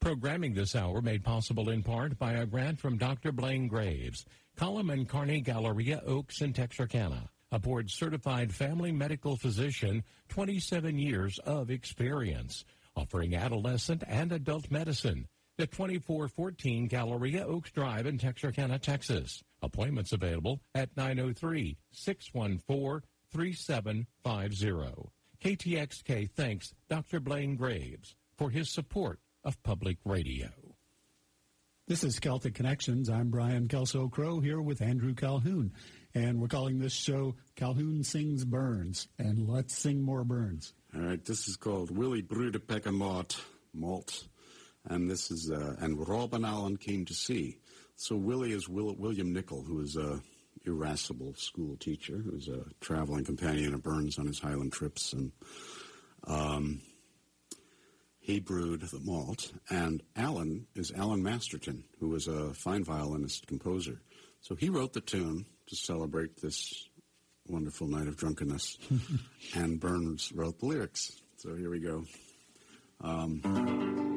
Programming this hour made possible in part by a grant from Dr. Blaine Graves, Colum and Carney Galleria Oaks in Texarkana, a board-certified family medical physician, 27 years of experience, offering adolescent and adult medicine at 2414 Galleria Oaks Drive in Texarkana, Texas. Appointments available at 903-614-3750. KTXK thanks Dr. Blaine Graves for his support of public radio. This is Celtic Connections. I'm Brian Kelso-Crow here with Andrew Calhoun, and we're calling this show Calhoun Sings Burns, and let's sing more Burns. All right, this is called Willie Brewed a Peck of Malt, and this is, and Robin Allen Came to See. So Willie is William Nickel, who is a irascible school teacher, who's a traveling companion of Burns on his Highland trips, and he brewed the malt, and Alan is Alan Masterton, who was a fine violinist composer. So he wrote the tune to celebrate this wonderful night of drunkenness, and Burns wrote the lyrics. So here we go.